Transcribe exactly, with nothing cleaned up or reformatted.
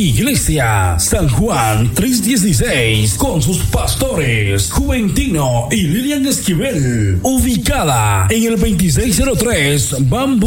Iglesia San Juan trescientos dieciséis con sus pastores Juventino y Lilian Esquivel, ubicada en el veintiséis cero tres Bamboo